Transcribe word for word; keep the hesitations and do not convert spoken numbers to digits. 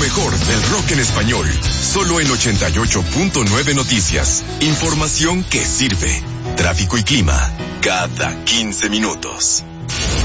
mejor del rock en español, solo en ochenta y ocho punto nueve Noticias. Información que sirve. Tráfico y clima, cada quince minutos.